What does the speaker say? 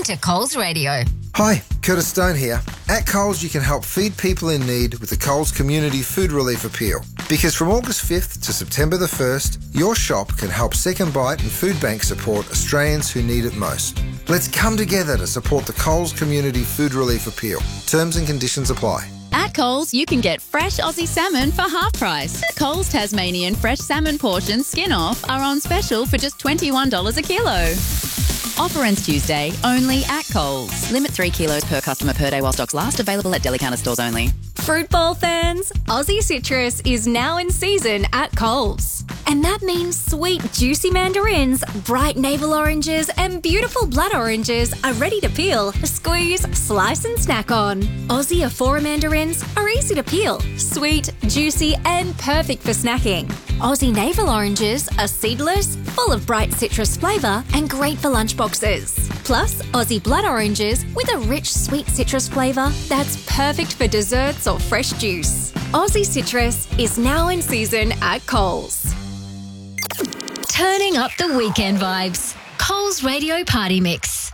to Coles Radio. Hi, Curtis Stone here. At Coles, you can help feed people in need with the Coles Community Food Relief Appeal. Because from August 5th to September the 1st, your shop can help Second Bite and Food Bank support Australians who need it most. Let's come together to support the Coles Community Food Relief Appeal. Terms and conditions apply. At Coles, you can get fresh Aussie salmon for half price. Coles Tasmanian fresh salmon portions skin off are on special for just $21 a kilo. Offer ends Tuesday, only at Coles. Limit 3 kilos per customer per day while stocks last. Available at deli counter stores only. Fruit bowl fans, Aussie Citrus is now in season at Coles. And that means sweet, juicy mandarins, bright navel oranges, and beautiful blood oranges are ready to peel, squeeze, slice, and snack on. Aussie Afora mandarins are easy to peel, sweet, juicy, and perfect for snacking. Aussie navel oranges are seedless, full of bright citrus flavour, and great for lunchboxes. Plus, Aussie blood oranges with a rich, sweet citrus flavour that's perfect for desserts or fresh juice. Aussie Citrus is now in season at Coles. Turning up the weekend vibes. Coles Radio Party Mix.